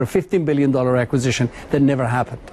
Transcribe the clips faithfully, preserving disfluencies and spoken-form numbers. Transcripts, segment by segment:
a fifteen billion dollars acquisition that never happened.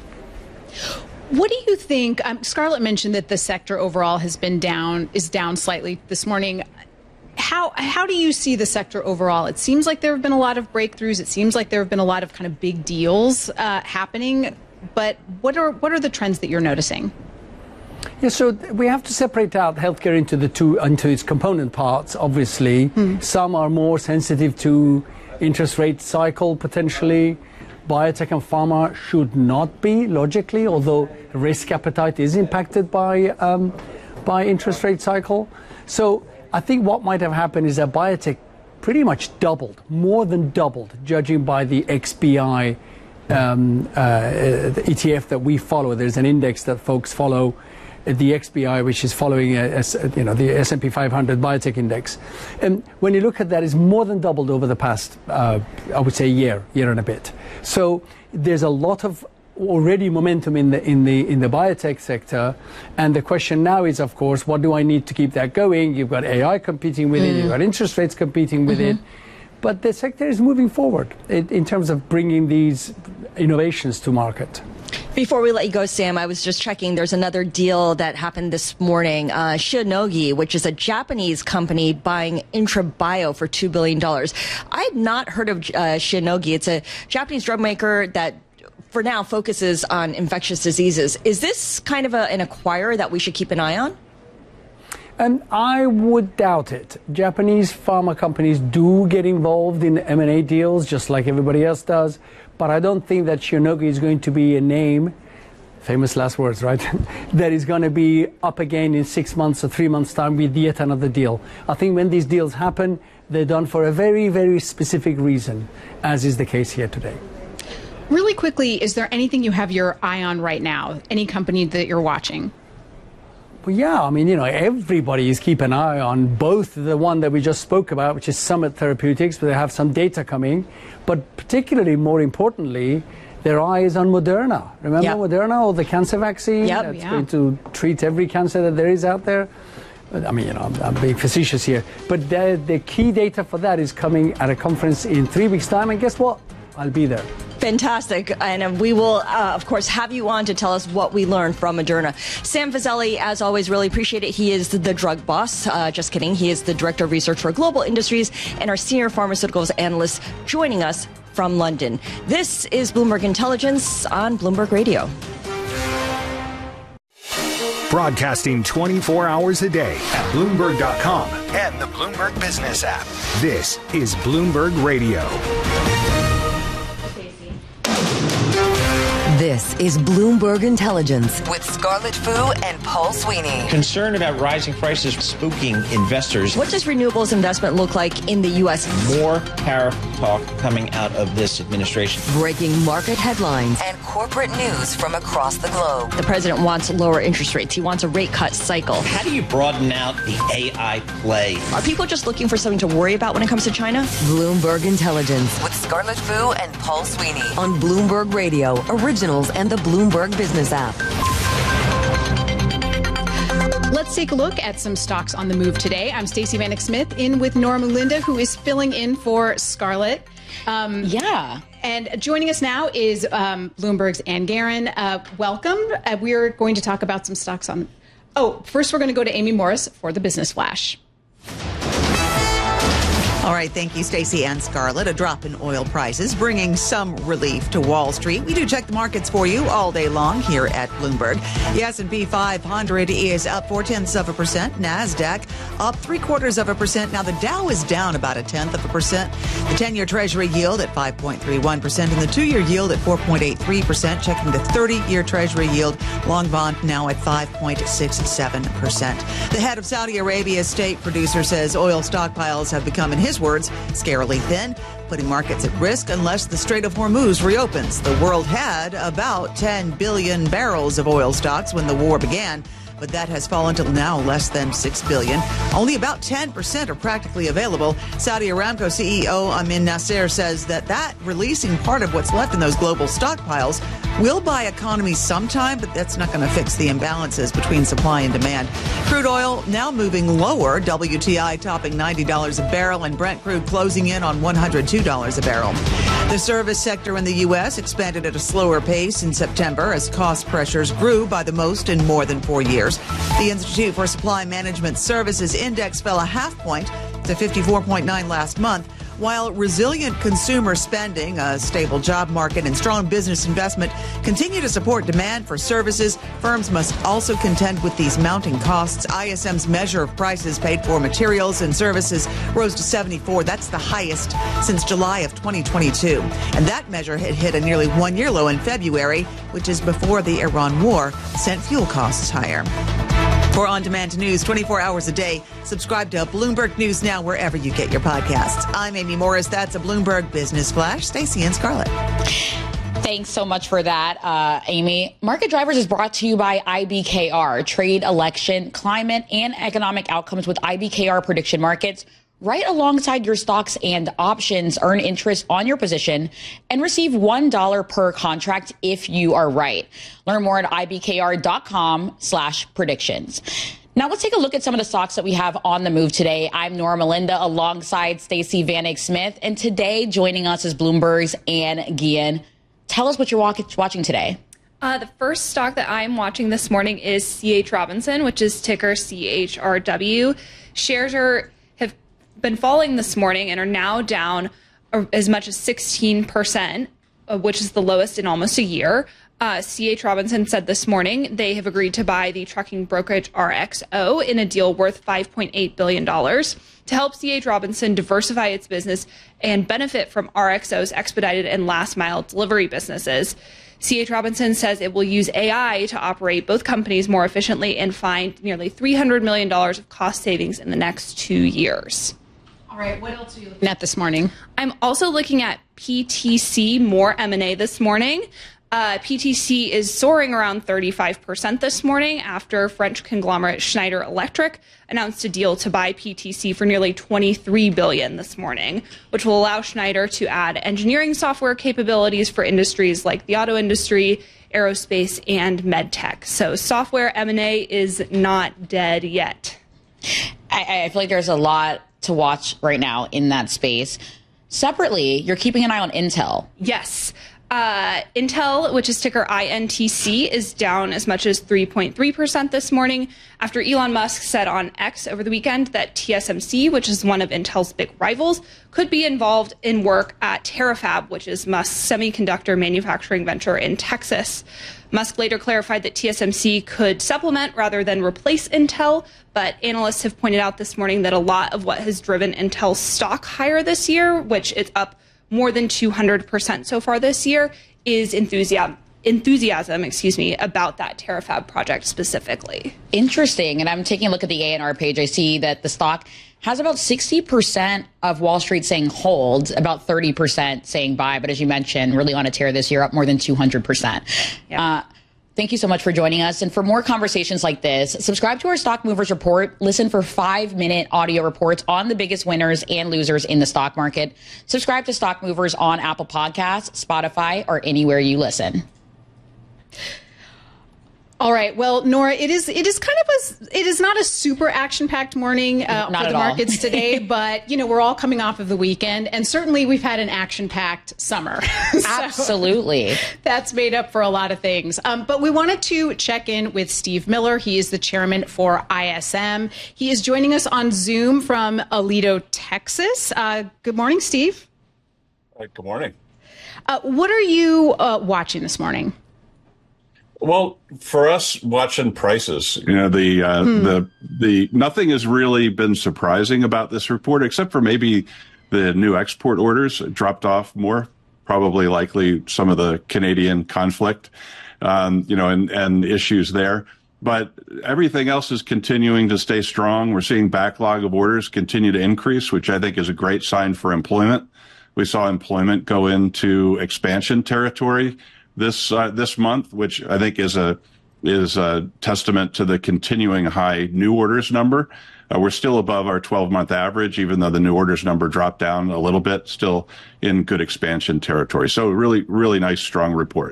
What do you think? Um, Scarlett mentioned that the sector overall has been down, is down slightly this morning. How how do you see the sector overall? It seems like there have been a lot of breakthroughs. It seems like there have been a lot of kind of big deals uh, happening. But what are what are the trends that you're noticing? Yeah, so we have to separate out healthcare into the two into its component parts. Obviously, hmm. some are more sensitive to interest rate cycle potentially. Biotech and pharma should not be, logically, although risk appetite is impacted by um, by interest rate cycle. So I think what might have happened is that biotech pretty much doubled, more than doubled, judging by the X B I um, uh, the E T F that we follow. There's an index that folks follow, the X B I, which is following a, a, you know, the S and P five hundred biotech index. And when you look at that, it's more than doubled over the past, uh, I would say, year, year and a bit. So there's a lot of already momentum in the in the in the biotech sector, and the question now is, of course, what do I need to keep that going? You've got A I competing with mm. it, you've got interest rates competing with mm-hmm. it, but the sector is moving forward in, in terms of bringing these innovations to market. Before we let you go, Sam, I was just checking. There's another deal that happened this morning. Uh, Shionogi, which is a Japanese company buying IntraBio for two billion dollars. I had not heard of uh, Shionogi. It's a Japanese drug maker that, for now, focuses on infectious diseases. Is this kind of a, an acquirer that we should keep an eye on? And I would doubt it. Japanese pharma companies do get involved in M and A deals, just like everybody else does. But I don't think that Shionogi is going to be a name, famous last words, right, that is going to be up again in six months or three months' time with yet another deal. I think when these deals happen, they're done for a very, very specific reason, as is the case here today. Really quickly, is there anything you have your eye on right now? Any company that you're watching? Well, yeah, I mean, you know, everybody is keeping an eye on both the one that we just spoke about, which is Summit Therapeutics, where they have some data coming, but particularly, more importantly, their eye is on Moderna. Remember yep. Moderna, or the cancer vaccine yep, that's yeah. going to treat every cancer that there is out there? I mean, you know, I'm, I'm being facetious here, but the, the key data for that is coming at a conference in three weeks' time, and guess what? I'll be there. Fantastic. And we will, uh, of course, have you on to tell us what we learned from Moderna. Sam Fazeli, as always, really appreciate it. He is the drug boss. Uh, just kidding. He is the Director of Research for Global Industries and our Senior Pharmaceuticals Analyst joining us from London. This is Bloomberg Intelligence on Bloomberg Radio. Broadcasting twenty-four hours a day at Bloomberg dot com and the Bloomberg Business app. This is Bloomberg Radio. This is Bloomberg Intelligence with Scarlett Fu and Paul Sweeney. Concern about rising prices spooking investors. What does renewables investment look like in the U S? More tariff talk coming out of this administration. Breaking market headlines and corporate news from across the globe. The president wants lower interest rates. He wants a rate cut cycle. How do you broaden out the A I play? Are people just looking for something to worry about when it comes to China? Bloomberg Intelligence with Scarlett Fu and Paul Sweeney on Bloomberg Radio, originals and the Bloomberg Business app. Let's take a look at some stocks on the move today. I'm Stacey Vanek Smith in with Norma Linda, who is filling in for Scarlett. Um, yeah. And joining us now is um, Bloomberg's Ann Guerin. Uh, welcome. Uh, we're going to talk about some stocks on. Oh, first we're going to go to Amy Morris for the Business Flash. All right, thank you, Stacey and Scarlett. A drop in oil prices bringing some relief to Wall Street. We do check the markets for you all day long here at Bloomberg. The S and P five hundred is up four-tenths of a percent. NASDAQ up three-quarters of a percent. Now, the Dow is down about a tenth of a percent. The ten-year Treasury yield at five point three one percent and the two-year yield at four point eight three percent. Checking the thirty-year Treasury yield, long bond now at five point six seven percent. The head of Saudi Arabia's state producer says oil stockpiles have become, in his words, scarily thin, putting markets at risk unless the Strait of Hormuz reopens. The world had about ten billion barrels of oil stocks when the war began. but that has fallen to now less than six billion dollars. Only about ten percent are practically available. Saudi Aramco C E O Amin Nasser says that that releasing part of what's left in those global stockpiles will buy economies sometime, but that's not going to fix the imbalances between supply and demand. Crude oil now moving lower, W T I topping ninety dollars a barrel, and Brent crude closing in on one hundred two dollars a barrel. The service sector in the U S expanded at a slower pace in September as cost pressures grew by the most in more than four years. The Institute for Supply Management Services index fell a half point to fifty-four point nine last month. While resilient consumer spending, a stable job market, and strong business investment continue to support demand for services, firms must also contend with these mounting costs. I S M's measure of prices paid for materials and services rose to seventy-four. That's the highest since July of twenty twenty-two. And that measure had hit a nearly one-year low in February, which is before the Iran war sent fuel costs higher. For on-demand news twenty-four hours a day, subscribe to Bloomberg News Now wherever you get your podcasts. I'm Amy Morris. That's a Bloomberg Business Flash. Stacey and Scarlett. Thanks so much for that, uh, Amy. Market Drivers is brought to you by I B K R, trade, election, climate, and economic outcomes with I B K R prediction markets. Right alongside your stocks and options, earn interest on your position and receive one dollar per contract if you are right. Learn more at ibkr.com slash predictions. Now let's take a look at some of the stocks that we have on the move today. I'm Nora Melinda alongside Stacey Vanek Smith. And today joining us is Bloomberg's Ann Guillen. Tell us what you're watching today. Uh, the first stock that I'm watching this morning is C H Robinson, which is ticker C H R W. Shares are been falling this morning and are now down as much as sixteen percent, which is the lowest in almost a year. Uh, C H Robinson said this morning they have agreed to buy the trucking brokerage R X O in a deal worth five point eight billion dollars to help C H Robinson diversify its business and benefit from R X O's expedited and last mile delivery businesses. C H Robinson says it will use A I to operate both companies more efficiently and find nearly three hundred million dollars of cost savings in the next two years. All right, what else are you looking at this morning? I'm also looking at P T C, more M and A this morning. Uh, P T C is soaring around thirty-five percent this morning after French conglomerate Schneider Electric announced a deal to buy P T C for nearly twenty-three billion dollars this morning, which will allow Schneider to add engineering software capabilities for industries like the auto industry, aerospace, and medtech. So software M and A is not dead yet. I, I feel like there's a lot to watch right now in that space. Separately, you're keeping an eye on Intel. Yes. Uh, Intel, which is ticker I N T C, is down as much as three point three percent this morning after Elon Musk said on X over the weekend that T S M C, which is one of Intel's big rivals, could be involved in work at Terafab, which is Musk's semiconductor manufacturing venture in Texas. Musk later clarified that T S M C could supplement rather than replace Intel, but analysts have pointed out this morning that a lot of what has driven Intel's stock higher this year, which is up more than two hundred percent so far this year, is enthusiasm, enthusiasm, excuse me, about that Terafab project specifically. Interesting. And I'm taking a look at the A and R page. I see that the stock has about sixty percent of Wall Street saying hold, about thirty percent saying buy. But as you mentioned, really on a tear this year, up more than two hundred percent. Yeah. Uh, Thank you so much for joining us. And for more conversations like this, subscribe to our Stock Movers Report. Listen for five-minute audio reports on the biggest winners and losers in the stock market. Subscribe to Stock Movers on Apple Podcasts, Spotify, or anywhere you listen. All right. Well, Nora, it is it is kind of a it is not a super action-packed morning uh, for the markets today, but you know we're all coming off of the weekend, and certainly we've had an action-packed summer. So absolutely, that's made up for a lot of things. Um, but we wanted to check in with Steve Miller. He is the chairman for I S M. He is joining us on Zoom from Aledo, Texas. Uh, good morning, Steve. Hi, good morning. Uh, what are you uh, watching this morning? Well, for us, watching prices, you know, the uh, hmm. the the nothing has really been surprising about this report, except for maybe the new export orders dropped off more, probably likely some of the Canadian conflict, um, you know, and, and issues there. But everything else is continuing to stay strong. We're seeing backlog of orders continue to increase, which I think is a great sign for employment. We saw employment go into expansion territory this uh, this month, which I think is a is a testament to the continuing high new orders number. Uh, we're still above our twelve-month average, even though the new orders number dropped down a little bit, still in good expansion territory. So really, really nice, strong report.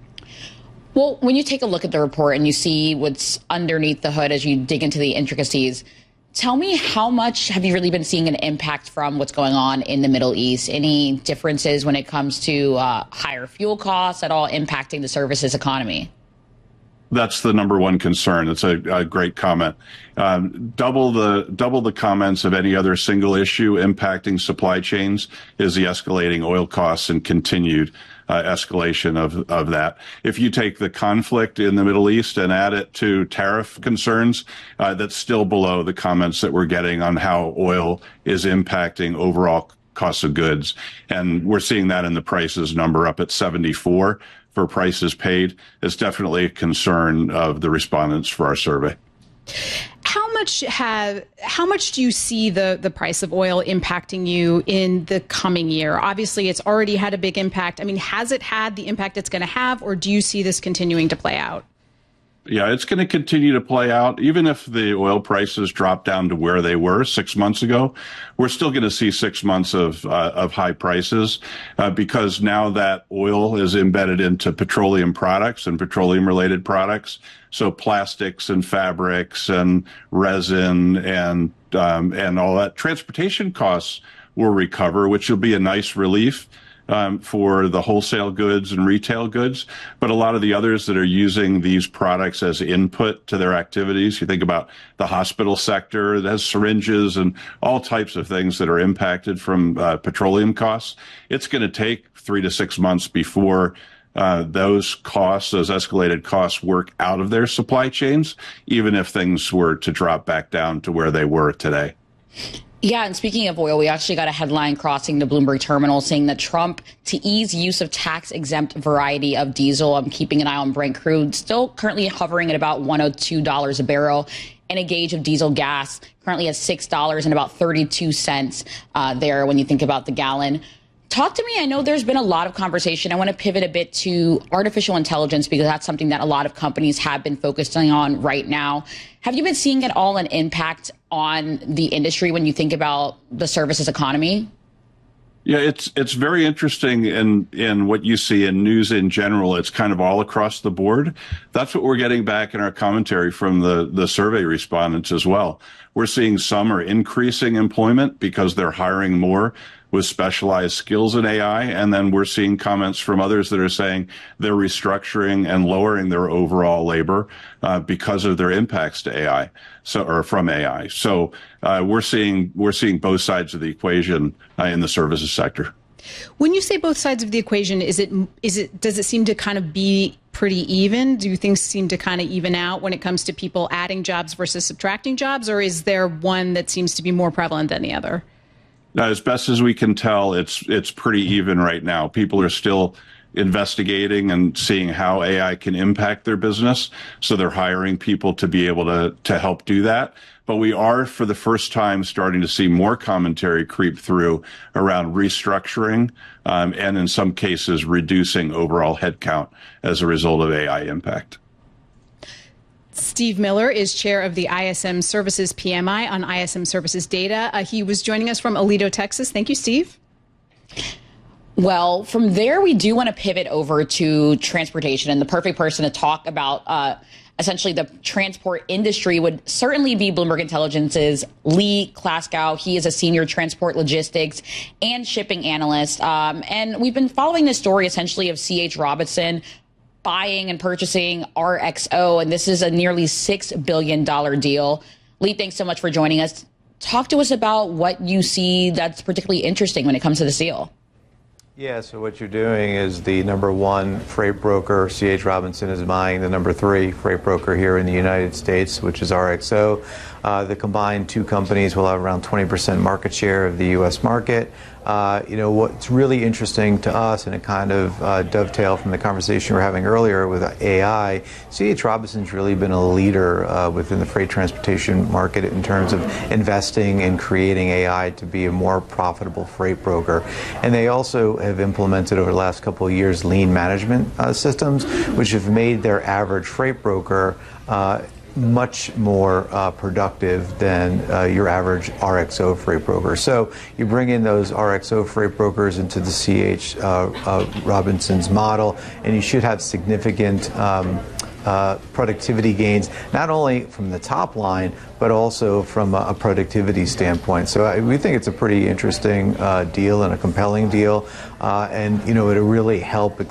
Well, when you take a look at the report and you see what's underneath the hood as you dig into the intricacies, tell me, how much have you really been seeing an impact from what's going on in the Middle East? Any differences when it comes to uh, higher fuel costs at all impacting the services economy? That's the number one concern. It's a, a great comment. Um, double the double the comments of any other single issue impacting supply chains is the escalating oil costs and continued uh, escalation of, of that. If you take the conflict in the Middle East and add it to tariff concerns, uh, that's still below the comments that we're getting on how oil is impacting overall costs of goods. And we're seeing that in the prices number up at seventy-four. For prices paid. Is definitely a concern of the respondents for our survey. How much have how much do you see the the price of oil impacting you in the coming year? Obviously, it's already had a big impact. I mean, has it had the impact it's going to have, or do you see this continuing to play out? Yeah, it's going to continue to play out. Even if the oil prices drop down to where they were six months ago, we're still going to see six months of uh, of high prices uh, because now that oil is embedded into petroleum products and petroleum-related products, so plastics and fabrics and resin and um, and all that. Transportation costs will recover, which will be a nice relief Um, for the wholesale goods and retail goods, but a lot of the others that are using these products as input to their activities. You think about the hospital sector that has syringes and all types of things that are impacted from uh, petroleum costs. It's going to take three to six months before uh, those costs, those escalated costs, work out of their supply chains, even if things were to drop back down to where they were today. Yeah, and speaking of oil, we actually got a headline crossing the Bloomberg terminal saying that Trump to ease use of tax-exempt variety of diesel. I'm keeping an eye on Brent crude, still currently hovering at about one hundred two dollars a barrel, and a gauge of diesel gas currently at six dollars and about thirty-two cents uh, there when you think about the gallon. Talk to me. I know there's been a lot of conversation. I want to pivot a bit to artificial intelligence because that's something that a lot of companies have been focusing on right now. Have you been seeing at all an impact on the industry when you think about the services economy? Yeah, it's it's very interesting in in what you see in news in general. It's kind of all across the board. That's what we're getting back in our commentary from the the survey respondents as well. We're seeing some are increasing employment because they're hiring more with specialized skills in A I. And then we're seeing comments from others that are saying they're restructuring and lowering their overall labor uh, because of their impacts to A I, so or from A I. So uh, we're seeing we're seeing both sides of the equation uh, in the services sector. When you say both sides of the equation, is it is it does it seem to kind of be pretty even? Do things seem to kind of even out when it comes to people adding jobs versus subtracting jobs, or is there one that seems to be more prevalent than the other? Now, as best as we can tell, it's it's pretty even right now. People are still investigating and seeing how A I can impact their business. So they're hiring people to be able to, to help do that. But we are, for the first time, starting to see more commentary creep through around restructuring um, and, in some cases, reducing overall headcount as a result of A I impact. Steve Miller is chair of the I S M Services P M I on I S M Services Data. Uh, he was joining us from Aledo, Texas. Thank you, Steve. Well, from there, we do want to pivot over to transportation. And the perfect person to talk about uh, essentially the transport industry would certainly be Bloomberg Intelligence's Lee Klaskow. He is a senior transport logistics and shipping analyst. Um, and we've been following this story essentially of C H Robinson buying and purchasing R X O, and this is a nearly six billion dollars deal. Lee, thanks so much for joining us. Talk to us about what you see that's particularly interesting when it comes to this deal. Yeah, so what you're doing is the number one freight broker, C H Robinson, is buying the number three freight broker here in the United States, which is R X O. Uh, the combined two companies will have around twenty percent market share of the U S market. Uh, you know, what's really interesting to us, and it kind of uh, dovetail from the conversation we were having earlier with A I, C H. Robinson's really been a leader uh, within the freight transportation market in terms of investing and creating A I to be a more profitable freight broker. And they also have implemented over the last couple of years lean management uh, systems, which have made their average freight broker uh, much more uh, productive than uh, your average R X O freight broker. So you bring in those R X O freight brokers into the C H. Uh, uh, Robinson's model, and you should have significant um, uh, productivity gains, not only from the top line, but also from a, a productivity standpoint. So I, we think it's a pretty interesting uh, deal and a compelling deal, uh, and you know it'll really help